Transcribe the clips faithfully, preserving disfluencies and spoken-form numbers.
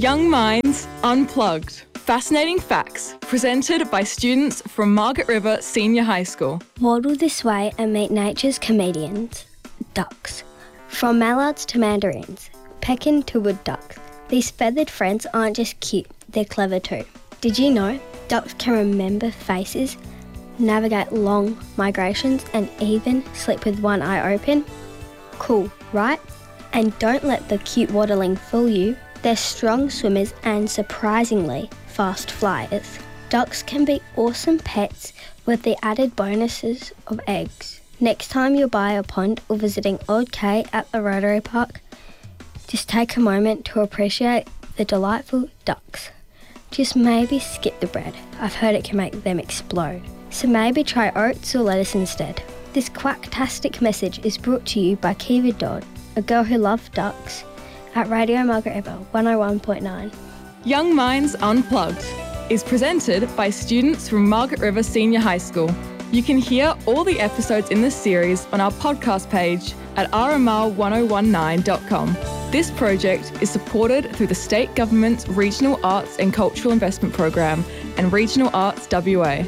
Young Minds Unplugged. Fascinating facts presented by students from Margaret River Senior High School. Waddle this way and meet nature's comedians. Ducks. From mallards to mandarins, pekin to wood ducks. These feathered friends aren't just cute, they're clever too. Did you know ducks can remember faces, navigate long migrations and even sleep with one eye open? Cool, right? And don't let the cute waddling fool you. They're strong swimmers and surprisingly fast flyers. Ducks can be awesome pets with the added bonuses of eggs. Next time you're by a pond or visiting Old K at the Rotary Park, just take a moment to appreciate the delightful ducks. Just maybe skip the bread. I've heard it can make them explode. So maybe try oats or lettuce instead. This quacktastic message is brought to you by Kiva Dodd, a girl who loves ducks, at Radio Margaret River one oh one point nine. Young Minds Unplugged is presented by students from Margaret River Senior High School. You can hear all the episodes in this series on our podcast page at r m r one oh one nine dot com. This project is supported through the State Government's Regional Arts and Cultural Investment Program and Regional Arts W A.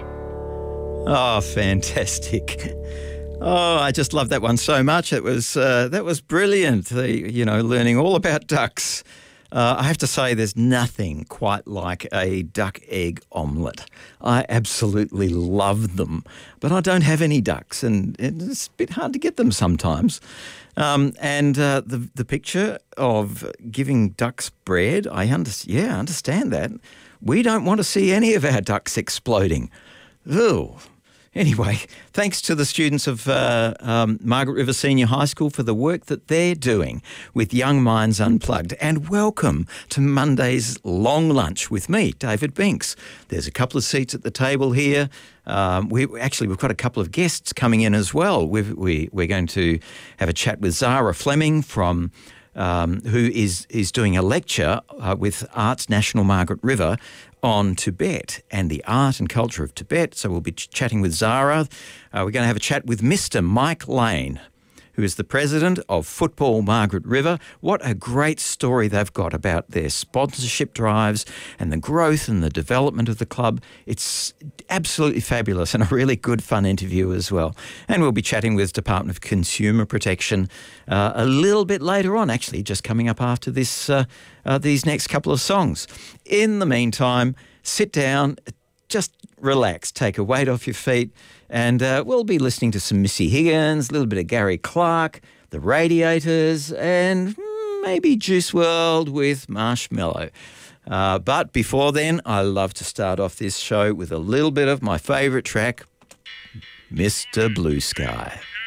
Oh, fantastic. Oh, I just love that one so much. It was uh, that was brilliant, the, you know, learning all about ducks. Uh, I have to say there's nothing quite like a duck egg omelette. I absolutely love them, but I don't have any ducks and it's a bit hard to get them sometimes. Um, and uh, the the picture of giving ducks bread, I under, yeah, I understand that. We don't want to see any of our ducks exploding. Ooh. Anyway, thanks to the students of uh, um, Margaret River Senior High School for the work that they're doing with Young Minds Unplugged. And welcome to Monday's long lunch with me, David Binks. There's a couple of seats at the table here. Um, we actually, we've got a couple of guests coming in as well. We've, we, we're going to have a chat with Zara Fleming from... Um, who is, is doing a lecture uh, with Arts National Margaret River on Tibet and the art and culture of Tibet. So we'll be ch- chatting with Zara. Uh, we're going to have a chat with Mister Mike Lane, who is the president of Football Margaret River. What a great story they've got about their sponsorship drives and the growth and the development of the club. It's absolutely fabulous and a really good fun interview as well. And we'll be chatting with Department of Consumer Protection uh, a little bit later on, actually, just coming up after this uh, uh, these next couple of songs. In the meantime, sit down, just relax, take a weight off your feet, and uh, we'll be listening to some Missy Higgins, a little bit of Gary Clark, The Radiators, and maybe Juice world with Marshmello. Uh, but before then, I love to start off this show with a little bit of my favourite track, Mister Blue Sky.